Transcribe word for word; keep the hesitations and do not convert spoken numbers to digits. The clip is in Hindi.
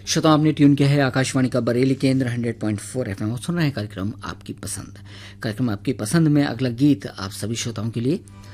श्रोताओं, आपने ट्यून किया है आकाशवाणी का बरेली केंद्र hundred point four F M और सुन रहे हैं कार्यक्रम आपकी पसंद। कार्यक्रम आपकी पसंद में अगला गीत आप सभी श्रोताओं के लिए